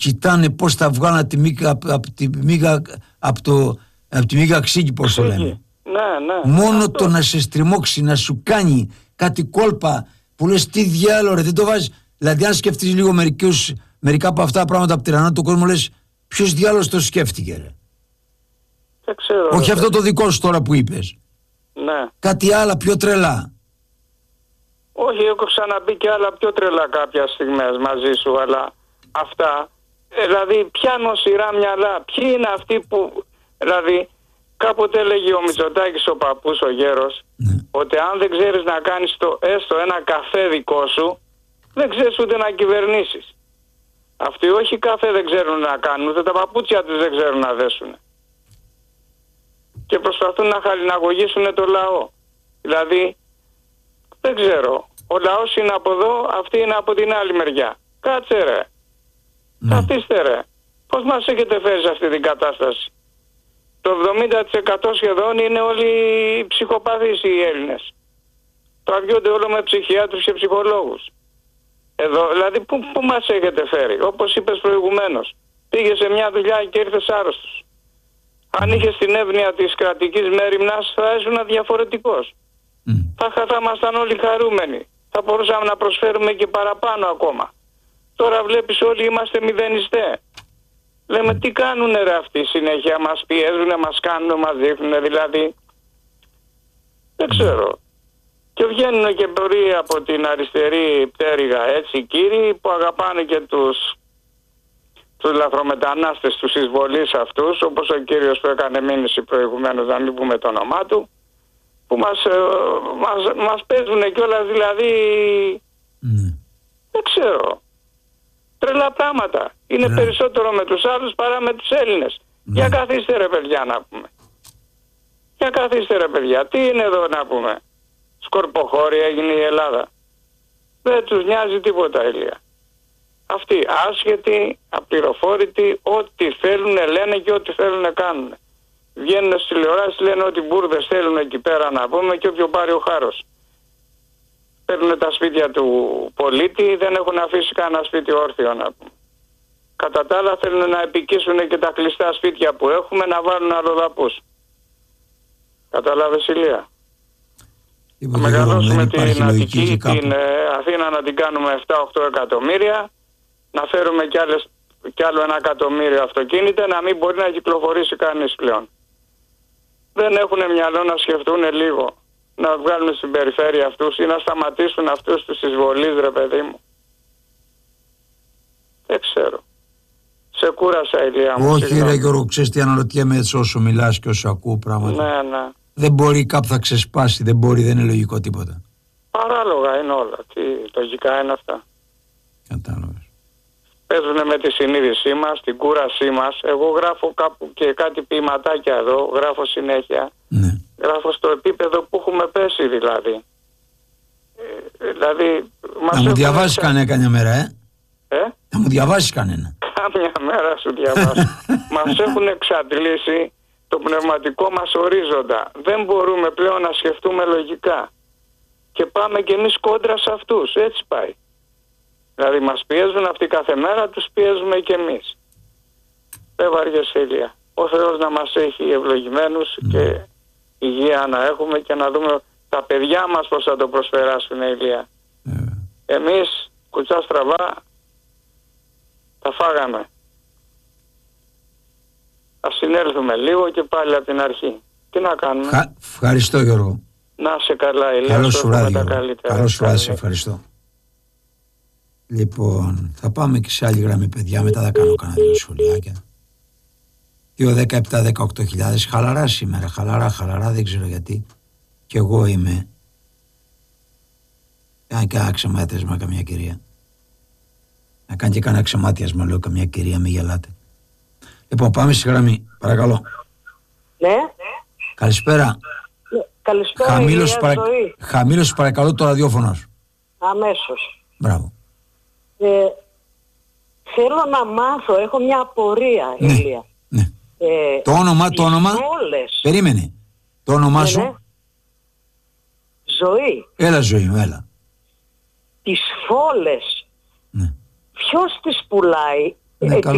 κοιτάνε πώς θα βγάλουν από τη μίγα ξύκη, πώς το λένε. Ναι. Μόνο αυτό. το να σε στριμώξει, να σου κάνει κάτι κόλπα που λες τι διάλογο ρε, δεν το βάζεις. Δηλαδή αν σκεφτείς λίγο μερικά από αυτά τα πράγματα από τυραννά του κόσμου, λες ποιος διάλογος το σκέφτηκε ρε. Δεν ξέρω. Όχι αυτό το δικό σου τώρα που είπες. Ναι. Κάτι άλλα πιο τρελά. Όχι, έχω ξαναπεί και άλλα πιο τρελά κάποια στιγμές μαζί σου, αλλά αυτά, δηλαδή πιάνω σειρά μυαλά. Ποιοι είναι αυτοί που, δηλαδή κάποτε έλεγε ο Μητσοτάκης ο παππούς, ο γέρος, ότι αν δεν ξέρεις να κάνεις έστω ένα καφέ δικό σου, δεν ξέρεις ούτε να κυβερνήσεις. Αυτοί όχι καφέ δεν ξέρουν να κάνουν, ούτε τα παπούτσια τους δεν ξέρουν να δέσουν. Και προσπαθούν να χαλιναγωγήσουν το λαό. Δηλαδή, δεν ξέρω. Ο λαός είναι από εδώ, αυτή είναι από την άλλη μεριά. Κάτσε ρε. Καθίστε ρε. Πώς μας έχετε φέρει σε αυτή την κατάσταση? Το 70% σχεδόν είναι όλοι ψυχοπαθείς οι Έλληνες. Τραβιούνται όλο με ψυχιάτρους και ψυχολόγους. Εδώ, δηλαδή πού μας έχετε φέρει? Όπως είπες προηγουμένως, πήγες σε μια δουλειά και ήρθες άρρωστος. Αν είχες την εύνοια της κρατικής μέριμνας θα ήσουν διαφορετικός. Θα ήμασταν όλοι χαρούμενοι. Θα μπορούσαμε να προσφέρουμε και παραπάνω ακόμα. Τώρα βλέπεις όλοι είμαστε μηδενιστές. Λέμε τι κάνουνε ρε αυτοί συνέχεια, μας πιέζουνε, μας κάνουνε, μας δείχνουνε, δηλαδή δεν ξέρω. Και βγαίνουν και πολλοί από την αριστερή πτέρυγα έτσι κύριοι που αγαπάνε και τους λαθρομετανάστες, τους εισβολείς αυτούς, όπως ο κύριος που έκανε μήνυση προηγουμένως, να μην πούμε το όνομά του, που μας παίζουνε κιόλας, δηλαδή δεν ξέρω. Τρελά πράγματα. Είναι περισσότερο με τους άλλους παρά με τους Έλληνες. Για καθίστε ρε παιδιά να πούμε. Για καθίστε ρε παιδιά. Τι είναι εδώ να πούμε? Σκορποχώρη έγινε η Ελλάδα. Δεν τους νοιάζει τίποτα, Ηλία. Αυτοί άσχετοι, απληροφόρητοι, ό,τι θέλουν λένε και ό,τι θέλουν κάνουν. Βγαίνουν στις τηλεοράσεις, λένε ότι μπουρδες θέλουν εκεί πέρα να πούμε και όποιο πάρει ο χάρος. Παίρνουν τα σπίτια του πολίτη, δεν έχουν αφήσει κανένα σπίτι όρθιο να πούμε. Κατά τα άλλα θέλουν να επικίσουν και τα κλειστά σπίτια που έχουμε, να βάλουν αλλοδαπούς. Καταλάβες, Ηλία? Να μεγαλώσουμε την Αττική, την Αθήνα να την κάνουμε 7-8 εκατομμύρια, να φέρουμε κι άλλο 1 εκατομμύριο αυτοκίνητα, να μην μπορεί να κυκλοφορήσει κανείς πλέον. Δεν έχουν μυαλό να σκεφτούν λίγο, να βγάλουν στην περιφέρεια αυτούς ή να σταματήσουν αυτούς τους εισβολείς, ρε παιδί μου. Δεν ξέρω. Σε κούρασα, Ηλία μου. Όχι ρε Γιώργο, ξέρεις τι αναρωτιέμαι έτσι όσο μιλάς και όσο ακούω πράγματα. Ναι. Δεν μπορεί, κάπου θα ξεσπάσει, δεν είναι λογικό τίποτα. Παράλογα είναι όλα. Τι λογικά είναι αυτά. Κατάλαβες. Παίζουν με τη συνείδησή μας, την κούρασή μας. Εγώ γράφω κάπου και κάτι ποιηματάκια εδώ, γράφω συνέχεια. Ναι. Γράφω στο επίπεδο που έχουμε πέσει δηλαδή. Δηλαδή να μου διαβάσεις κανένα μέρα, Να μου διαβάσεις κανένα. Κάμια μέρα σου διαβάσω. Μας έχουν εξαντλήσει το πνευματικό μας ορίζοντα. Δεν μπορούμε πλέον να σκεφτούμε λογικά. Και πάμε κι εμείς κόντρα σε αυτούς. Έτσι πάει. Δηλαδή μας πιέζουν αυτοί κάθε μέρα, τους πιέζουμε κι εμείς. Δεν βαριέσαι, Ηλία. Ο Θεός να μας έχει ευλογημένους και υγεία να έχουμε και να δούμε τα παιδιά μας πώς θα το προσπεράσουν, Ηλία. Εμείς κουτσά στραβά τα φάγαμε. Ας συνέλθουμε λίγο και πάλι από την αρχή. Τι να κάνουμε? Ευχαριστώ, Γιώργο. Να σε καλά, Ηλία. Καλώς σου βράδυ, καλώς σου βράδυ, σε ευχαριστώ. Λοιπόν, θα πάμε και σε άλλη γραμμή, παιδιά, μετά θα κάνω κανένα 2 σχολιάκια. 2-17-18 χαλαρά σήμερα, χαλαρά, δεν ξέρω γιατί. Κι εγώ είμαι. Κάνει και ένα ξεμάτιασμα καμιά κυρία. Να κάνει και κανένα ξεμάτιασμα, λέω, καμιά κυρία, μην γελάτε. Λοιπόν, πάμε στη γραμμή, παρακαλώ. Ναι. Καλησπέρα. Καλησπέρα, χαμήλωσε παρακαλώ το ραδιόφωνο σου. Αμέσως. Μπράβο. Θέλω να μάθω, έχω μια απορία, Ηλία. Ναι. Το όνομα. Φόλες. Περίμενε. Το όνομά σου. Ναι. Ζωή. Έλα, Ζωή μου, έλα. Τις φόλες. Ναι. Ποιος τις πουλάει? Ναι,